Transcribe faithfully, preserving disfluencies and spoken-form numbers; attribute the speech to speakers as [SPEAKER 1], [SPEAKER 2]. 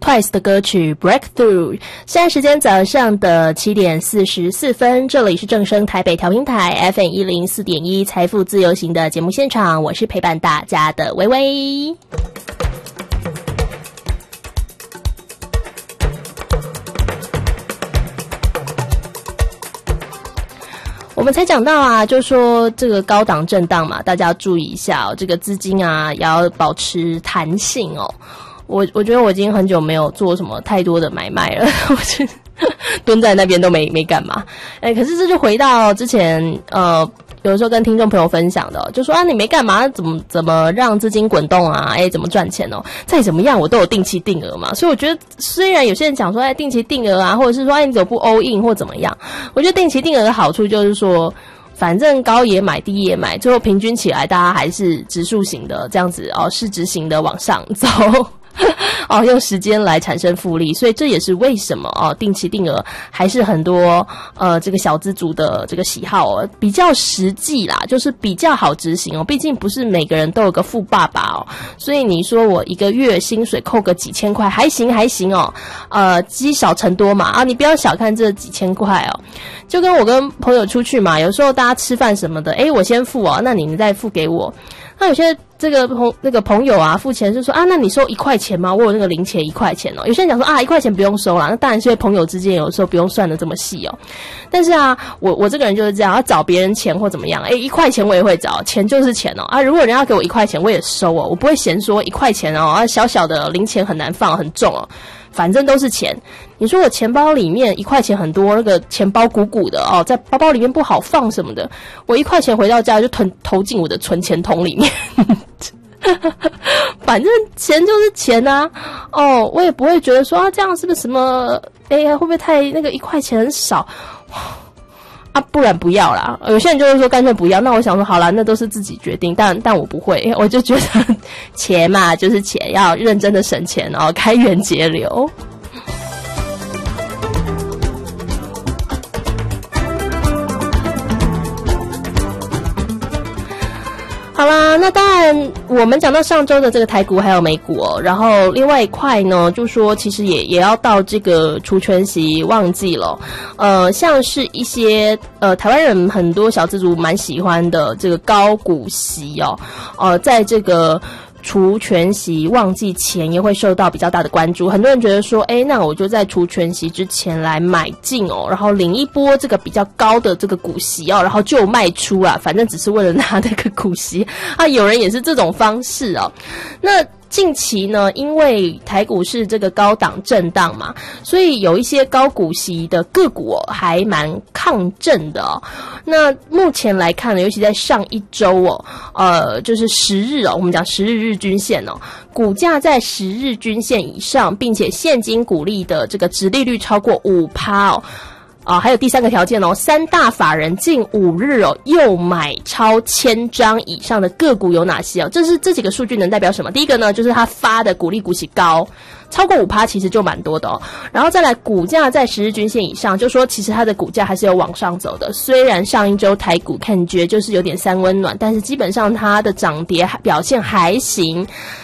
[SPEAKER 1] Twice 的歌曲 Breakthrough。现在时间早上的七点四十四分，这里是正声台北调频台 F M 一零四点一财富自由行的节目现场，我是陪伴大家的薇薇。我们才讲到啊，就说这个高档震荡嘛，大家要注意一下哦，这个资金啊也要保持弹性哦。我我觉得我已经很久没有做什么太多的买卖了，我就蹲在那边都没没干嘛。哎，可是这就回到之前呃。有的时候跟听众朋友分享的，就说啊，你没干嘛，怎么怎么让资金滚动啊？哎，怎么赚钱哦？再怎么样，我都有定期定额嘛。所以我觉得，虽然有些人讲说，哎，定期定额啊，或者是说，哎，你怎么不 all in 或怎么样？我觉得定期定额的好处就是说，反正高也买，低也买，最后平均起来，大家还是指数型的这样子哦，市值型的往上走。哦，用时间来产生复利，所以这也是为什么哦，定期定额还是很多呃这个小资族的这个喜好哦，比较实际啦，就是比较好执行哦。毕竟不是每个人都有个富爸爸哦，所以你说我一个月薪水扣个几千块，还行还行哦，呃积少成多嘛啊，你不要小看这几千块哦。就跟我跟朋友出去嘛，有时候大家吃饭什么的，诶，我先付哦，那你们再付给我。那有些这个朋那个朋友啊，付钱是说啊，那你收一块钱吗？我有那个零钱一块钱哦。有些人讲说啊，一块钱不用收啦，那当然是因为朋友之间有时候不用算得这么细哦。但是啊，我我这个人就是这样，要找别人钱或怎么样，诶，一块钱我也会找，钱就是钱哦啊。如果人家给我一块钱，我也收哦，我不会嫌说一块钱哦啊，小小的零钱很难放很重哦。反正都是钱，你说我钱包里面一块钱很多，那个钱包鼓鼓的哦，在包包里面不好放什么的，我一块钱回到家就投投进我的存钱筒里面。反正钱就是钱啊，哦，我也不会觉得说啊这样是不是什么，哎呀会不会太那个一块钱很少啊？不然不要啦。有些人就会说干脆不要，那我想说好啦，那都是自己决定，但但我不会，我就觉得钱嘛就是钱，要认真的省钱哦，开源节流。好啦，那当然我们讲到上周的这个台股还有美股哦，然后另外一块呢就说其实也也要到这个除权息旺季了，呃像是一些呃台湾人很多小资族蛮喜欢的这个高股息哦，呃在这个除权息旺季前也会受到比较大的关注，很多人觉得说诶那我就在除权息之前来买进哦，然后领一波这个比较高的这个股息哦，然后就卖出啊，反正只是为了拿那个股息啊，有人也是这种方式哦。那近期呢，因为台股是这个高档震荡嘛，所以有一些高股息的个股哦，还蛮抗震的哦。那目前来看呢，尤其在上一周哦，呃，就是十日哦，我们讲十日日均线哦，股价在十日均线以上，并且现金股利的这个殖利率超过 百分之五 哦。啊，还有第三个条件哦，三大法人近五日哦，又买超千张以上的个股有哪些哦？这是这几个数据能代表什么？第一个呢，就是他发的股利股息高，超过 百分之五 其实就蛮多的哦。然后再来，股价在十日均线以上，就说其实它的股价还是有往上走的。虽然上一周台股感觉就是有点三温暖，但是基本上它的涨跌表现还行。